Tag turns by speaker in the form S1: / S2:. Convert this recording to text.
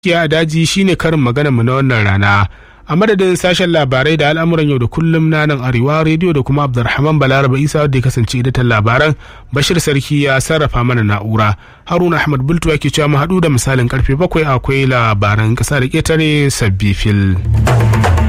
S1: a daji shine karin magana mu na wannan rana. A madadin sashen labarai da al'amuran yau da kullum na nan Arewa rediyo da kuma Abdulrahman Balaraba Isa wadda ya kasance editan labaran, Bashir Sarki ya sarrafa mana na'ura. Haruna Ahmad Bultuwa ke cewa mu haɗu da misalin karfe 7 akwai labaran ƙasa da ƙetare sabbi fil.